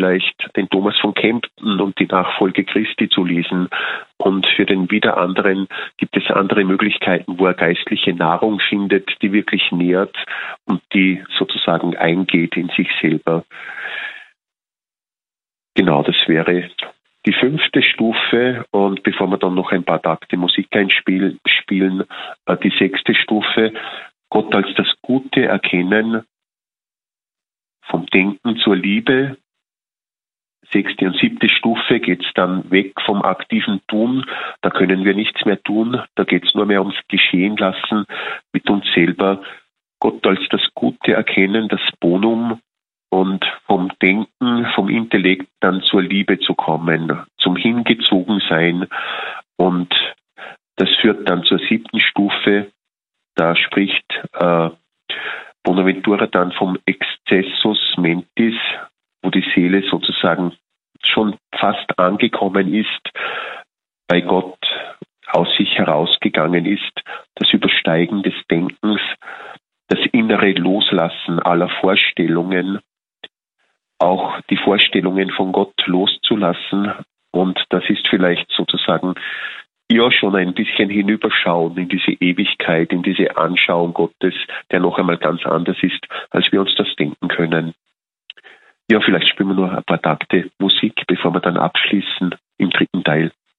vielleicht den Thomas von Kempten und die Nachfolge Christi zu lesen. Und für den wieder anderen gibt es andere Möglichkeiten, wo er geistliche Nahrung findet, die wirklich nährt und die sozusagen eingeht in sich selber. Genau, das wäre die 5. Stufe. Und bevor wir dann noch ein paar Takte Musik einspielen, die 6. Stufe, Gott als das Gute erkennen, vom Denken zur Liebe. 6. und 7. Stufe geht es dann weg vom aktiven Tun. Da können wir nichts mehr tun. Da geht es nur mehr ums Geschehen lassen mit uns selber. Gott als das Gute erkennen, das Bonum, und vom Denken, vom Intellekt dann zur Liebe zu kommen, zum Hingezogensein. Und das führt dann zur 7. Stufe. Da spricht Bonaventura dann vom Excessus mentis, wo die Seele sozusagen schon fast angekommen ist, bei Gott aus sich herausgegangen ist, das Übersteigen des Denkens, das innere Loslassen aller Vorstellungen, auch die Vorstellungen von Gott loszulassen. Und das ist vielleicht sozusagen ja schon ein bisschen hinüberschauen in diese Ewigkeit, in diese Anschauung Gottes, der noch einmal ganz anders ist, als wir uns das denken können. Ja, vielleicht spielen wir nur ein paar Takte Musik, bevor wir dann abschließen im 3. Teil.